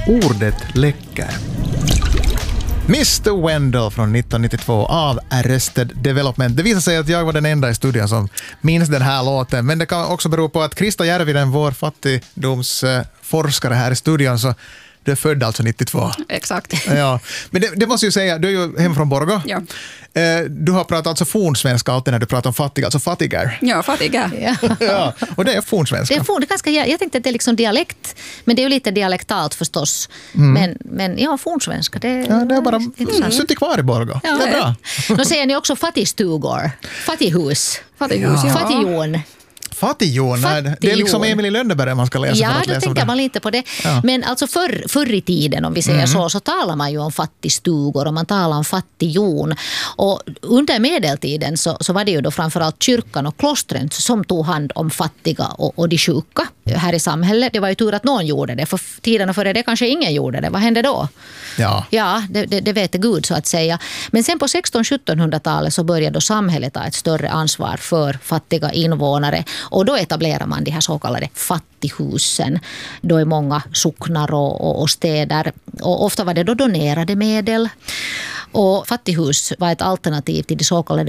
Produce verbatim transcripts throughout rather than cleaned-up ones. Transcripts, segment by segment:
Ordet läcker. mister Wendell från nittonhundranittiotvå av Arrested Development. Det visar sig att jag var den enda i studion som minns den här låten. Men det kan också bero på att Krista Järvinen, vår fattigdomsforskare här i studion, så du är född alltså nittiotvå. Exakt. Ja. Men det, det måste ju säga, du är ju hem från Borgå. Ja. Du har pratat alltså fornsvenska alltid när du pratar om fattiga, alltså fattigar. Ja, fattiga. Ja. Ja, och det är fornsvenska. Det är for, det är ganska, jag, jag tänkte att det är liksom dialekt, men det är ju lite dialektalt förstås. Mm. Men, men ja, fornsvenska, det, ja, det är bara mm. suttit kvar i Borgå. Ja, det är bra. Då säger ni också fattigstugor, fattighus, Fattighus, ja. ja. Fattigjon. Fattigjon, Fattigjon. Det är liksom Emil i Lönneberg man ska läsa. Ja, för att då läsa tänker det. man lite på det. Ja. Men alltså förr, förr i tiden, om vi säger mm. så, så talar man ju om fattigstugor och man talar om fattigjon. Och under medeltiden så, så var det ju då framförallt kyrkan och klostren som tog hand om fattiga och, och de sjuka här i samhället. Det var ju tur att någon gjorde det, för tiderna före det kanske ingen gjorde det. Vad hände då? Ja, ja det, det, det vet Gud så att säga. Men sen på sexton-sjuttonhundratalet så började då samhället ta ett större ansvar för fattiga invånare. Och då etablerar man de här så kallade fattighusen då i många socknar och, och, och städer. Och ofta var det då donerade medel. Och fattighus var ett alternativ till det så kallade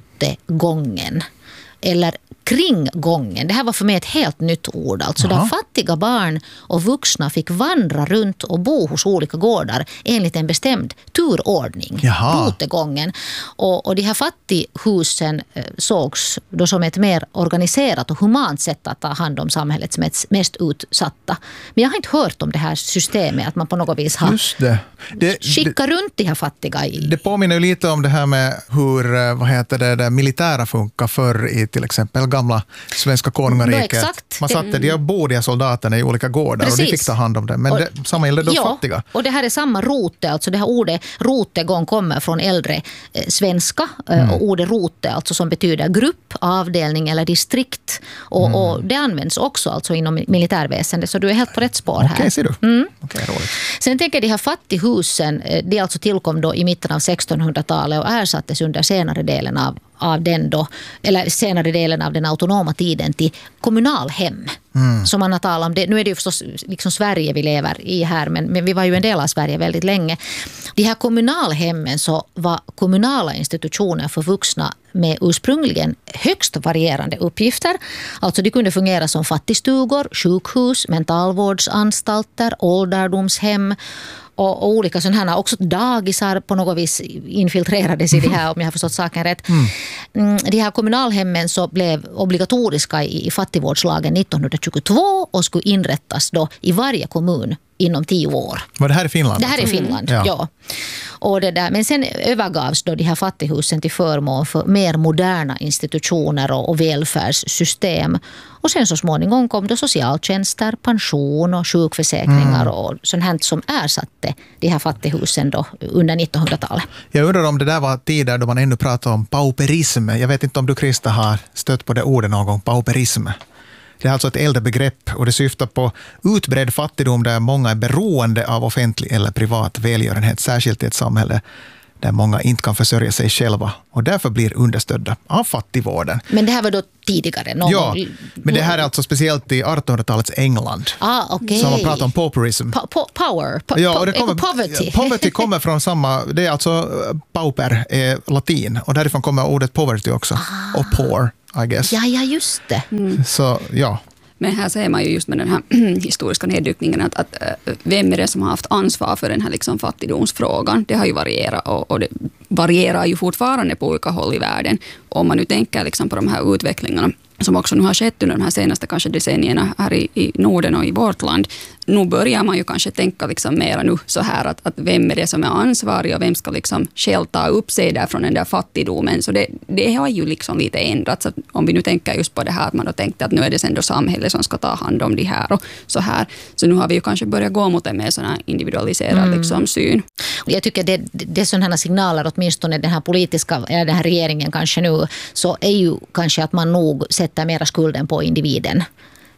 rotegången. Eller kringgången. Det här var för mig ett helt nytt ord. Alltså där fattiga barn och vuxna fick vandra runt och bo hos olika gårdar enligt en bestämd turordning. Jaha. Rotegången. Och, och de här fattighusen eh, sågs då som ett mer organiserat och humant sätt att ta hand om samhällets mest, mest utsatta. Men jag har inte hört om det här systemet att man på något vis har just det. Det, skickat det, runt de här fattiga i. Det påminner ju lite om det här med hur vad heter det, det militära funkar förr i till exempel gamla svenska konungariket. Man satte de bodiga soldaterna i olika gårdar. Precis. Och de fick ta hand om det. Men och, det, samma gällde de ja, fattiga. Och det här är samma rote. Alltså det här ordet rotegång kommer från äldre eh, svenska. Mm. Och ordet rote alltså som betyder grupp, avdelning eller distrikt. Och, mm. och det används också alltså inom militärväsendet. Så du är helt på rätt spår här. Okej, ser du. Mm. Okej, roligt. Sen tänker jag de här fattighusen, det alltså tillkom då i mitten av sextonhundratalet och ersattes under senare delen av av den då, eller senare delen av den autonoma tiden till kommunalhem. Mm. Som man har talat om det. Nu är det ju förstås liksom Sverige vi lever i här, men, men vi var ju en del av Sverige väldigt länge. De här kommunalhemmen så var kommunala institutioner för vuxna med ursprungligen högst varierande uppgifter. Alltså de kunde fungera som fattigstugor, sjukhus, mentalvårdsanstalter, ålderdomshem och, och olika sådana här, också dagisar på något vis infiltrerades i det här, om jag har förstått saken rätt. Mm. De här kommunalhemmen så blev obligatoriska i, i fattigvårdslagen nittonhundratjugotvå och skulle inrättas då i varje kommun inom tio år. Var det här i Finland? Det här är Finland, mm. ja. ja. Och det där, men sen övergavs då de här fattighusen till förmån för mer moderna institutioner och, och välfärdssystem. Och sen så småningom kom då socialtjänster, pension och sjukförsäkringar mm. och sånt här som ersatte de här fattighusen då under nittonhundratalet. Jag undrar om det där var tider då man ännu pratade om pauperism. Jag vet inte om du, Krista, har stött på det ordet någon gång, pauperism. Det är alltså ett äldre begrepp och det syftar på utbredd fattigdom där många är beroende av offentlig eller privat välgörenhet, särskilt i ett samhälle där många inte kan försörja sig själva och därför blir understödda av fattigvården. Men det här var då tidigare? Någon ja, gång... men det här är alltså speciellt i artonhundratalets England. Ah, okay. Så man pratar om pauperism. Po- po- power, po- ja, och det kommer, poverty. Poverty kommer från samma, det är alltså pauper är latin och därifrån kommer ordet poverty också. Ah. Och poor, I guess. Ja, ja, just det. Mm. Så, ja. Men här ser man ju just med den här historiska neddyckningen att, att vem är det som har haft ansvar för den här liksom fattigdomsfrågan? Det har ju varierat och, och det varierar ju fortfarande på olika håll i världen. Om man nu tänker liksom på de här utvecklingarna som också nu har skett under de här senaste kanske decennierna här i, i Norden och i vårt land. Nu börjar man ju kanske tänka liksom mera nu så här att, att vem är det som är ansvarig och vem ska liksom själv ta upp sig där från den där fattigdomen. Så det, det har ju liksom lite ändrats. Så om vi nu tänker just på det här att man har tänkt att nu är det sen då samhället som ska ta hand om det här och så här. Så nu har vi ju kanske börjat gå mot en mer sån här individualiserad mm. liksom, syn. Jag tycker det, det är sådana signaler, åtminstone den här politiska, eller den här regeringen kanske nu, så är ju kanske att man nog sätter mera skulden på individen.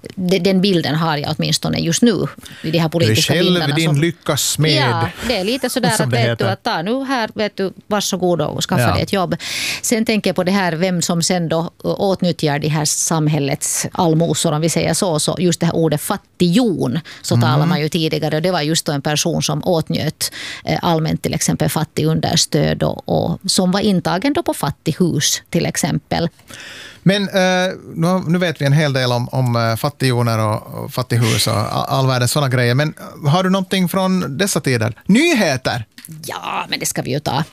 Den bilden har jag åtminstone just nu i de här politiska bilderna. bilderna. Du är själv din lyckas med. Ja, det är lite sådär att, vet du, att ta nu här, vet du, varsågod och skaffa ja. dig ett jobb. Sen tänker jag på det här, vem som sen då åtnjuter det här samhällets allmosor, om vi säger så. Så just det här ordet fattighjon så mm. talar man ju tidigare. Och det var just då en person som åtnjöt allmänt till exempel fattigunderstöd och, och som var intagen då på fattighus till exempel. Men uh, nu, nu vet vi en hel del om, om fattigjoner och, och fattighus och all världens sådana grejer. Men har du någonting från dessa tider? Nyheter! Ja, men det ska vi ju ta.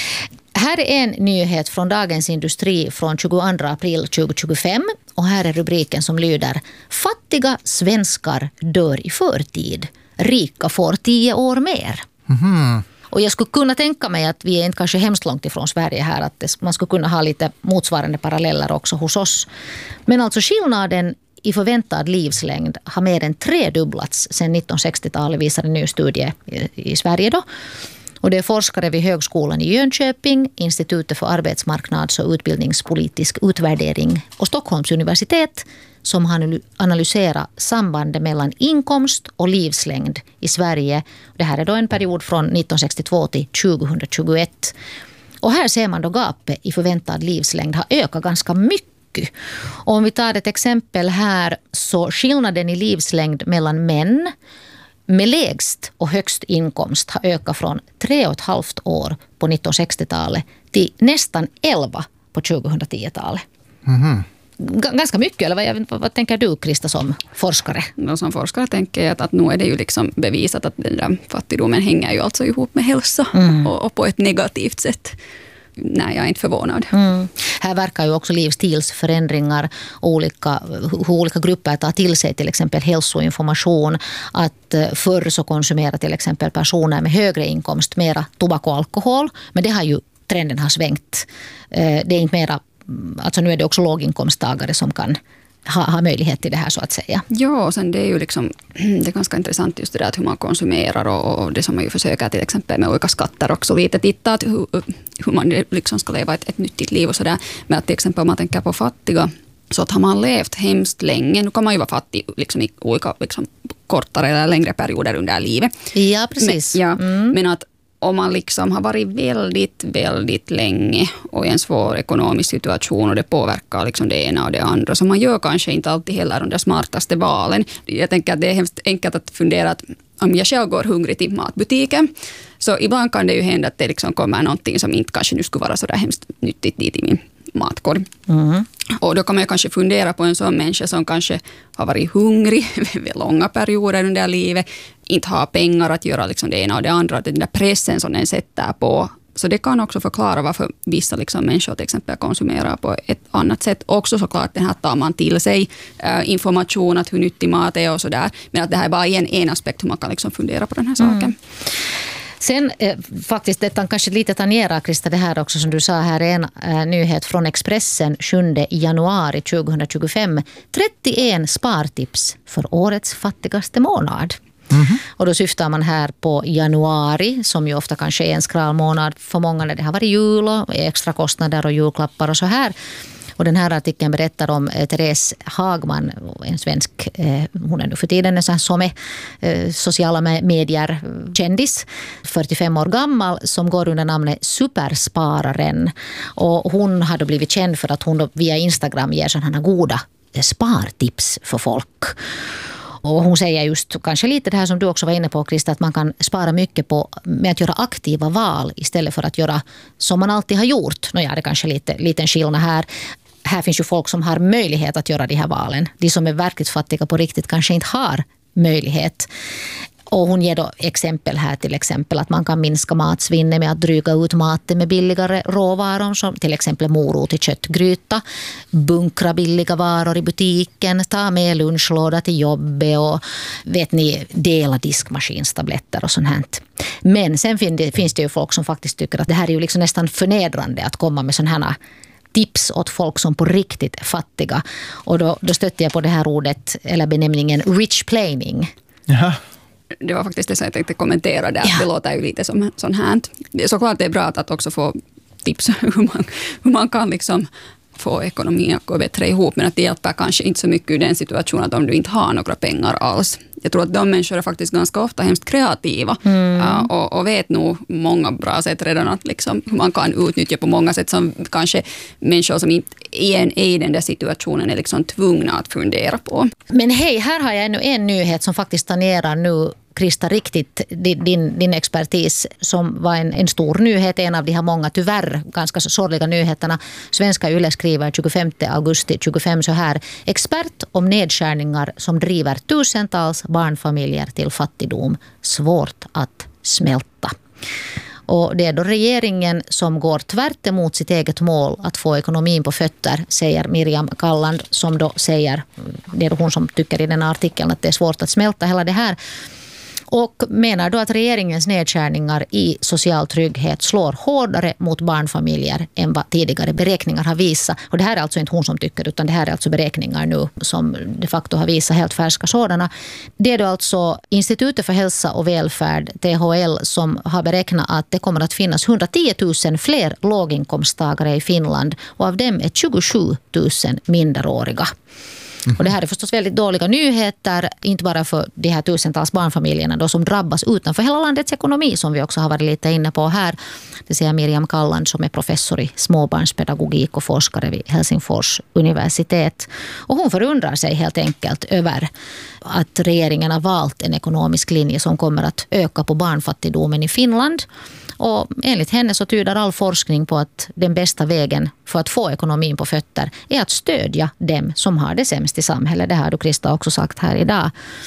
Här är en nyhet från Dagens Industri från tjugoandra april tjugohundratjugofem. Och här är rubriken som lyder: Fattiga svenskar dör i förtid. Rika får tio år mer. Mm-hmm. Och jag skulle kunna tänka mig att vi är inte kanske hemskt långt ifrån Sverige här. Att man skulle kunna ha lite motsvarande paralleller också hos oss. Men alltså skillnaden i förväntad livslängd har mer än tredubblats sedan nittonhundrasextiotalet, visar en ny studie i Sverige då. Och det är forskare vid Högskolan i Jönköping, Institutet för arbetsmarknads- och utbildningspolitisk utvärdering och Stockholms universitet som har analyserat sambandet mellan inkomst och livslängd i Sverige. Det här är då en period från nittonhundrasextiotvå till tjugohundratjugoett. Och här ser man då gapet i förväntad livslängd har ökat ganska mycket. Och om vi tar ett exempel här, så skillnaden i livslängd mellan män med lägst och högst inkomst har ökat från tre och ett halvt år på nittonhundrasextiotalet till nästan elva på tjugohundratiotalet. Mm-hmm. Ganska mycket, eller vad, vad tänker du, Krista, som forskare? No, som forskare tänker jag att, att nu är det ju liksom bevisat att den där fattigdomen hänger ju alltså ihop med hälsa mm. och, och på ett negativt sätt. Nej, jag är inte förvånad. Mm. Här verkar ju också livsstilsförändringar, olika, hur olika grupper tar till sig till exempel hälsoinformation. Att förr så konsumerar till exempel personer med högre inkomst mera tobak och alkohol. Men det har ju, trenden har svängt. Det är inte mera, alltså nu är det också låginkomsttagare som kan ha, ha möjlighet till det här så att säga. Ja, och sen det är ju liksom, det är ganska intressant just det där att hur man konsumerar och, och det som man ju försöker till exempel med olika skatter också lite titta att hur, hur man liksom ska leva ett, ett nyttigt liv och sådär. Men att till exempel om man tänker på fattiga så att har man levt hemskt länge, nu kan man ju vara fattig liksom i olika liksom, kortare eller längre perioder under livet. Ja, precis. Men, ja, mm. men att om man liksom har varit väldigt, väldigt länge och i en svår ekonomisk situation och det påverkar liksom det ena och det andra. Så man gör kanske inte alltid heller de där smartaste valen. Jag tänker att det är hemskt enkelt att fundera att om jag själv går hungrig till matbutiken så ibland kan det ju hända att det liksom kommer någonting som inte kanske nu skulle vara så där hemskt nyttigt dit i min matkorg. Mm. Och då kan man kanske fundera på en sån människa som kanske har varit hungrig vid långa perioder under livet, inte har pengar att göra liksom det ena och det andra, den där pressen som den sätter på. Så det kan också förklara varför vissa liksom människor till exempel konsumerar på ett annat sätt. Också såklart den här tar man till sig äh, information att hur nyttig mat är och sådär. Men att det här är bara en, en aspekt hur man kan liksom fundera på den här saken. Mm. Sen eh, faktiskt, detta kanske lite tangerar, Krista, det här också som du sa här är en eh, nyhet från Expressen sjunde januari tjugohundratjugofem. trettioen spartips för årets fattigaste månad. Mm-hmm. Och då syftar man här på januari som ju ofta kanske är en skral månad för många när det har varit jul och extra kostnader och julklappar och så här. Och den här artikeln berättar om eh, Therese Hagman, en svensk, eh, hon är nu för tiden en sån som är eh, sociala medier kändis, fyrtiofem år gammal, som går under namnet Superspararen. Och hon har då blivit känd för att hon då via Instagram ger sådana goda spartips för folk. Och hon säger just kanske lite det här som du också var inne på, Krista, att man kan spara mycket på med att göra aktiva val istället för att göra som man alltid har gjort. Nå ja, det är kanske lite liten skillnad här. Här finns ju folk som har möjlighet att göra de här valen. De som är verkligt fattiga på riktigt kanske inte har möjlighet. Och hon ger då exempel här, till exempel att man kan minska matsvinnet med att dryga ut maten med billigare råvaror som till exempel morot i köttgryta, bunkra billiga varor i butiken, ta med lunchlåda till jobbet och vet ni, dela diskmaskinstabletter och sånt här. Men sen finns det ju folk som faktiskt tycker att det här är ju liksom nästan förnedrande att komma med sådana här tips åt folk som på riktigt är fattiga. Och då, då stötte jag på det här ordet eller benämningen rich planning. Jaha. Det var faktiskt det som jag tänkte kommentera där. Ja. Det låter ju lite som sånt här. Såklart det är bra att också få tips hur man, hur man kan liksom få ekonomin att gå bättre ihop, men att det hjälper kanske inte så mycket i den situationen att om du inte har några pengar alls. Jag tror att de människor är faktiskt ganska ofta hemskt kreativa mm. uh, och, och vet nog många bra sätt redan att liksom, hur man kan utnyttja på många sätt som kanske människor som inte är i den där situationen är liksom tvungna att fundera på. Men hej, här har jag ännu en nyhet som faktiskt tangerar nu, Krista, riktigt din, din, din expertis, som var en, en stor nyhet, en av de här många tyvärr ganska sorgliga nyheterna. Svenska Yle skriver tjugofemte augusti tjugofem så här: expert om nedskärningar som driver tusentals barnfamiljer till fattigdom, svårt att smälta. Och det är då regeringen som går tvärt emot sitt eget mål att få ekonomin på fötter, säger Miriam Kalland, som då säger, det är hon som tycker i den här artikeln att det är svårt att smälta hela det här. Och menar då att regeringens nedskärningar i social trygghet slår hårdare mot barnfamiljer än vad tidigare beräkningar har visat. Och det här är alltså inte hon som tycker, utan det här är alltså beräkningar nu som de facto har visat helt färska sådana. Det är då alltså Institutet för hälsa och välfärd, T H L, som har beräknat att det kommer att finnas hundratio tusen fler låginkomsttagare i Finland, och av dem är tjugosju tusen minderåriga. Mm. Och det här är förstås väldigt dåliga nyheter, inte bara för de här tusentals barnfamiljerna då som drabbas, utan för hela landets ekonomi, som vi också har varit lite inne på här. Det säger Miriam Kalland, som är professor i småbarnspedagogik och forskare vid Helsingfors universitet. Och hon förundrar sig helt enkelt över att regeringen har valt en ekonomisk linje som kommer att öka på barnfattigdomen i Finland. Och enligt henne så tyder all forskning på att den bästa vägen för att få ekonomin på fötter är att stödja dem som har det sämst i samhället. Det har du, Krista, också sagt här idag.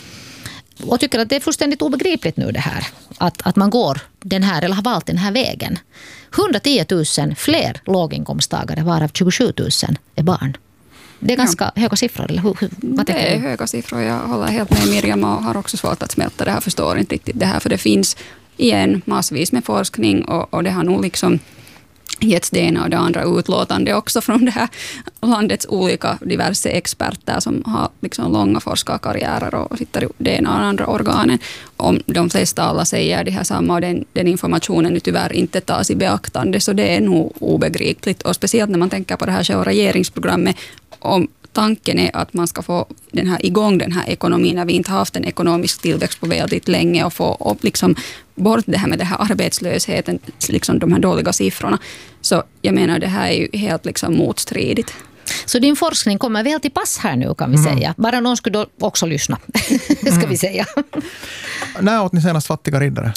Och tycker att det är fullständigt obegripligt nu det här. Att, att man går den här, eller har valt den här vägen. hundratio tusen fler låginkomsttagare, varav tjugosju tusen är barn. Det är ganska ja. höga siffror, eller hur? Vad det är höga siffror. Jag håller helt med Miriam och har också svårt att smälta det här. Förstår inte riktigt det här, för det finns igen massvis med forskning och, och det har nog liksom getts det ena och det andra utlåtande också från det här landets olika diverse experter som har liksom långa forskarkarriärer och sitter i det ena och andra organen. Om de flesta alla säger det här samma och den, den informationen nu tyvärr inte tas i beaktande, så det är nog obegripligt, och speciellt när man tänker på det här själva regeringsprogrammet. Om tanken är att man ska få den här, igång den här ekonomin när vi inte har haft en ekonomisk tillväxt på väldigt länge, och få upp liksom bort det här med det här arbetslösheten, liksom de här dåliga siffrorna. Så jag menar, det här är ju helt liksom motstridigt. Så din forskning kommer väl till pass här nu, kan vi mm. säga. Bara någon skulle då också lyssna, ska mm. vi säga. När åt ni senast fattiga riddare?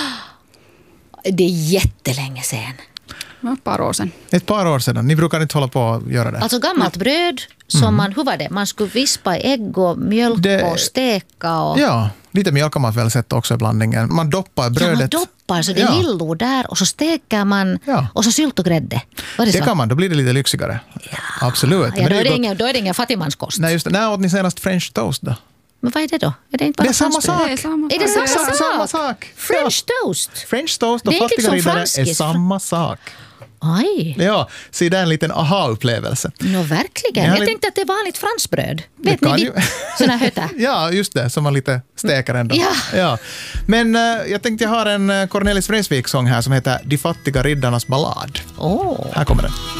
Det är jättelänge sedan. Ett par år sedan. Ett par år sedan. Ni brukar inte hålla på att göra det. Alltså gammalt ja. bröd som mm. man, hur var det? Man skulle vispa ägg och mjölk det, och steka. Och... Ja, lite mjölk har man väl sett också i blandningen. Man doppar brödet. Ja, man doppar, så det är ja. lillor där, och så steker man ja. och så sylt och grädde. Var det, det så? Kan man, då blir det lite lyxigare. Ja. Absolut. Ja, då, är det ingen, då är det ingen fattigmanskost. Nej, just det. När åt ni senast French toast då? Men vad är det då? Är det inte bara det är samma sak. Det är samma, är det samma, sak? sak? samma sak. French ja. toast. French toast och fattiga riddare är samma sak. Aj. Ja, så det är en liten aha-upplevelse. Nå, verkligen. Jag, jag tänkte att det är vanligt fransbröd. Vet ni, ju... såna höta. Ja, just det. Som man lite stekar ändå. Ja. Ja. Men uh, jag tänkte jag har en uh, Cornelis Vreeswijk-sång här som heter De fattiga riddarnas ballad. Oh. Här kommer den.